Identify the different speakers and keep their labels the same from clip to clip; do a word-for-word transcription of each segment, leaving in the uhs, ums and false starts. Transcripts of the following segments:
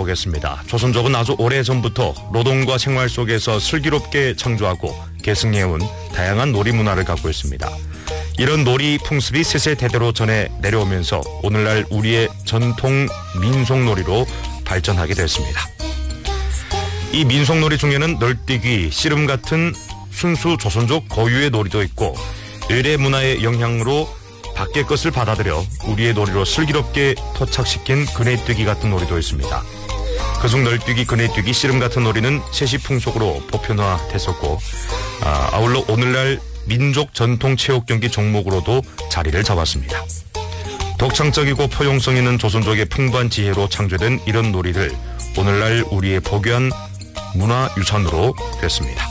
Speaker 1: 알아보겠습니다. 조선족은 아주 오래전부터 노동과 생활 속에서 슬기롭게 창조하고 계승해온 다양한 놀이 문화를 갖고 있습니다. 이런 놀이 풍습이 세세대대로 전해 내려오면서 오늘날 우리의 전통 민속놀이로 발전하게 됐습니다. 이 민속놀이 중에는 널뛰기, 씨름 같은 순수 조선족 고유의 놀이도 있고 외래 문화의 영향으로 밖의 것을 받아들여 우리의 놀이로 슬기롭게 토착시킨 그네뛰기 같은 놀이도 있습니다. 그중 널뛰기, 그네뛰기, 씨름 같은 놀이는 세시풍속으로 보편화됐었고 아, 아울러 오늘날 민족 전통 체육 경기 종목으로도 자리를 잡았습니다. 독창적이고 포용성 있는 조선족의 풍부한 지혜로 창조된 이런 놀이를 오늘날 우리의 보교한 문화유산으로 됐습니다.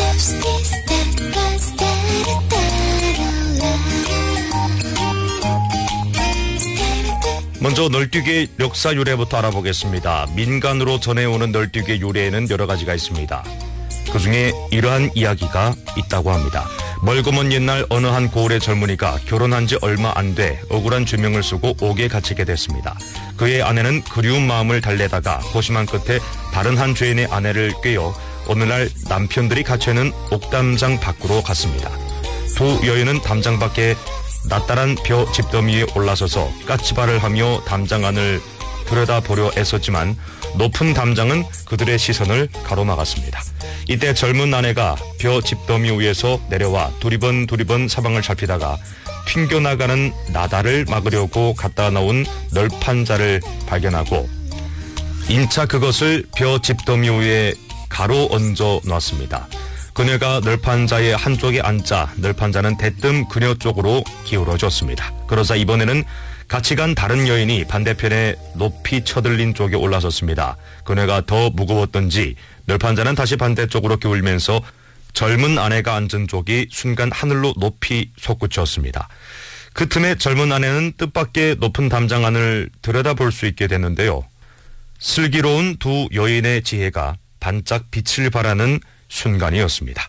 Speaker 1: 먼저 널뛰기의 역사 유래부터 알아보겠습니다. 민간으로 전해오는 널뛰기의 유래에는 여러 가지가 있습니다. 그중에 이러한 이야기가 있다고 합니다. 멀고 먼 옛날 어느 한 고을의 젊은이가 결혼한 지 얼마 안 돼 억울한 죄명을 쓰고 옥에 갇히게 됐습니다. 그의 아내는 그리운 마음을 달래다가 고심한 끝에 다른 한 죄인의 아내를 꿰어 오늘날 남편들이 갇혀있는 옥담장 밖으로 갔습니다. 두 여인은 담장 밖에 낯달한 벼 집더미 위에 올라서서 까치발을 하며 담장 안을 들여다보려 애썼지만 높은 담장은 그들의 시선을 가로막았습니다. 이때 젊은 아내가 벼 집더미 위에서 내려와 두리번 두리번 사방을 살피다가 튕겨나가는 나다를 막으려고 갖다 놓은 널판 자를 발견하고 인차 그것을 벼 집더미 위에 가로 얹어 놨습니다. 그녀가 널판자의 한쪽에 앉자 널판자는 대뜸 그녀 쪽으로 기울어졌습니다. 그러자 이번에는 같이 간 다른 여인이 반대편에 높이 쳐들린 쪽에 올라섰습니다. 그녀가 더 무거웠던지 널판자는 다시 반대쪽으로 기울면서 젊은 아내가 앉은 쪽이 순간 하늘로 높이 솟구쳤습니다. 그 틈에 젊은 아내는 뜻밖의 높은 담장 안을 들여다볼 수 있게 됐는데요. 슬기로운 두 여인의 지혜가 반짝 빛을 발하는 순간이었습니다.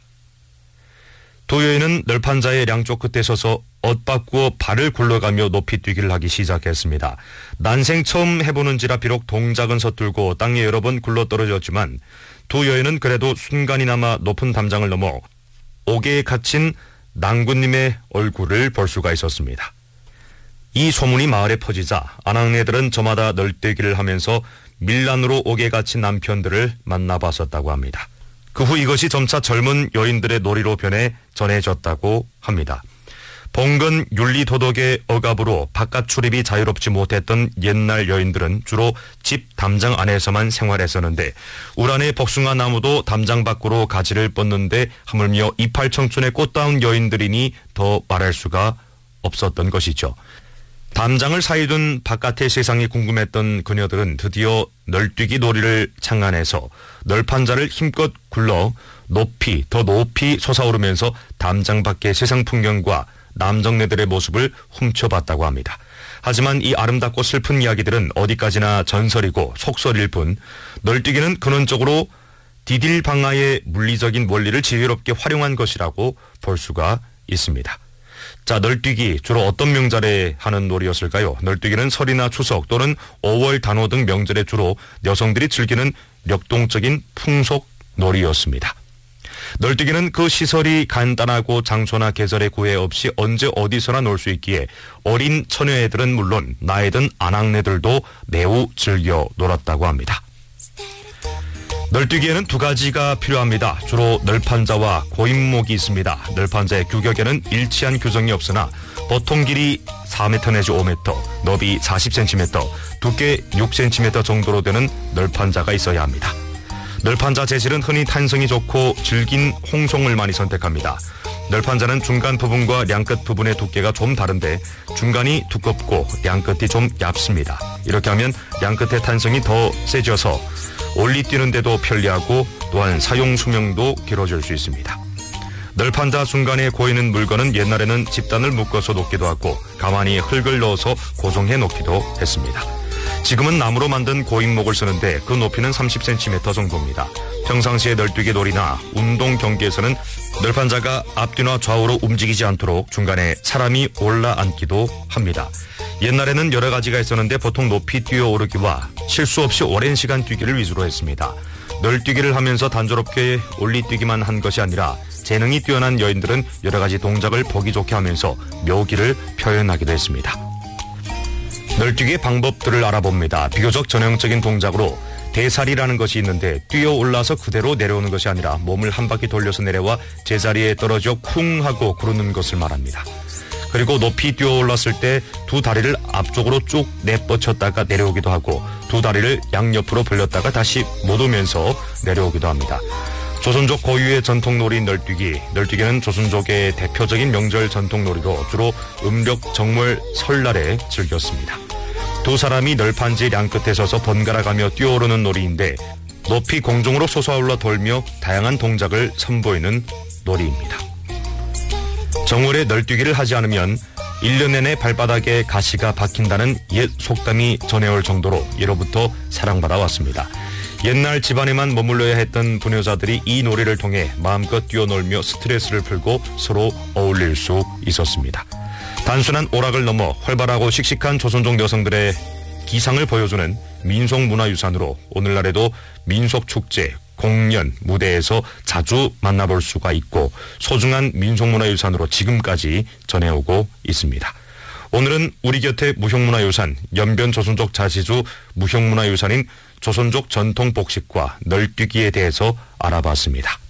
Speaker 1: 두 여인은 널판자의 양쪽 끝에 서서 엇바꾸어 발을 굴러가며 높이 뛰기를 하기 시작했습니다. 난생 처음 해보는지라 비록 동작은 서툴고 땅에 여러 번 굴러떨어졌지만 두 여인은 그래도 순간이나마 높은 담장을 넘어 옥에 갇힌 낭군님의 얼굴을 볼 수가 있었습니다. 이 소문이 마을에 퍼지자 아낙네들은 저마다 널뛰기를 하면서 밀란으로 옥에 갇힌 남편들을 만나봤었다고 합니다. 그 후 이것이 점차 젊은 여인들의 놀이로 변해 전해졌다고 합니다. 봉건 윤리도덕의 억압으로 바깥 출입이 자유롭지 못했던 옛날 여인들은 주로 집 담장 안에서만 생활했었는데 우란의 복숭아 나무도 담장 밖으로 가지를 뻗는데 하물며 이팔 청춘의 꽃다운 여인들이니 더 말할 수가 없었던 것이죠. 담장을 사이둔 바깥의 세상이 궁금했던 그녀들은 드디어 널뛰기 놀이를 창안해서 널판자를 힘껏 굴러 높이 더 높이 솟아오르면서 담장 밖의 세상 풍경과 남정네들의 모습을 훔쳐봤다고 합니다. 하지만 이 아름답고 슬픈 이야기들은 어디까지나 전설이고 속설일 뿐 널뛰기는 근원적으로 디딜방아의 물리적인 원리를 지혜롭게 활용한 것이라고 볼 수가 있습니다. 자, 널뛰기 주로 어떤 명절에 하는 놀이였을까요? 널뛰기는 설이나 추석 또는 오월 단오 등 명절에 주로 여성들이 즐기는 역동적인 풍속 놀이였습니다. 널뛰기는 그 시설이 간단하고 장소나 계절에 구애 없이 언제 어디서나 놀 수 있기에 어린 처녀애들은 물론 나이 든 아낙네들도 매우 즐겨 놀았다고 합니다. 널뛰기에는 두 가지가 필요합니다. 주로 널판자와 고인목이 있습니다. 널판자의 규격에는 일치한 규정이 없으나 보통 길이 사 미터 내지 오 미터, 너비 사십 센티미터, 두께 육 센티미터 정도로 되는 널판자가 있어야 합니다. 널판자 재질은 흔히 탄성이 좋고 질긴 홍송을 많이 선택합니다. 널판자는 중간 부분과 량끝 부분의 두께가 좀 다른데 중간이 두껍고 량끝이 좀 얇습니다. 이렇게 하면 량끝의 탄성이 더 세져서 올리 뛰는데도 편리하고 또한 사용 수명도 길어질 수 있습니다. 널판자 중간에 고이는 물건은 옛날에는 집단을 묶어서 놓기도 하고 가만히 흙을 넣어서 고정해 놓기도 했습니다. 지금은 나무로 만든 고인목을 쓰는데 그 높이는 삼십 센티미터 정도입니다. 평상시에 널뛰기 놀이나 운동 경기에서는 널판자가 앞뒤나 좌우로 움직이지 않도록 중간에 사람이 올라앉기도 합니다. 옛날에는 여러 가지가 있었는데 보통 높이 뛰어오르기와 실수 없이 오랜 시간 뛰기를 위주로 했습니다. 널뛰기를 하면서 단조롭게 올리뛰기만 한 것이 아니라 재능이 뛰어난 여인들은 여러 가지 동작을 보기 좋게 하면서 묘기를 표현하기도 했습니다. 널뛰기의 방법들을 알아봅니다. 비교적 전형적인 동작으로 대살이라는 것이 있는데 뛰어올라서 그대로 내려오는 것이 아니라 몸을 한 바퀴 돌려서 내려와 제자리에 떨어져 쿵 하고 구르는 것을 말합니다. 그리고 높이 뛰어올랐을 때 두 다리를 앞쪽으로 쭉 내뻗쳤다가 내려오기도 하고 두 다리를 양옆으로 벌렸다가 다시 못 오면서 내려오기도 합니다. 조선족 고유의 전통놀이인 널뛰기. 널뛰기는 조선족의 대표적인 명절 전통놀이로 주로 음력 정월 설날에 즐겼습니다. 두 사람이 널판지 량끝에 서서 번갈아가며 뛰어오르는 놀이인데 높이 공중으로 솟아올라 돌며 다양한 동작을 선보이는 놀이입니다. 정월에 널뛰기를 하지 않으면 일 년 내내 발바닥에 가시가 박힌다는 옛 속담이 전해올 정도로 예로부터 사랑받아 왔습니다. 옛날 집안에만 머물러야 했던 부녀자들이 이 놀이를 통해 마음껏 뛰어놀며 스트레스를 풀고 서로 어울릴 수 있었습니다. 단순한 오락을 넘어 활발하고 씩씩한 조선족 여성들의 기상을 보여주는 민속문화유산으로 오늘날에도 민속축제, 공연, 무대에서 자주 만나볼 수가 있고 소중한 민속문화유산으로 지금까지 전해오고 있습니다. 오늘은 우리 곁의 무형문화유산, 연변 조선족 자치주 무형문화유산인 조선족 전통복식과 널뛰기에 대해서 알아봤습니다.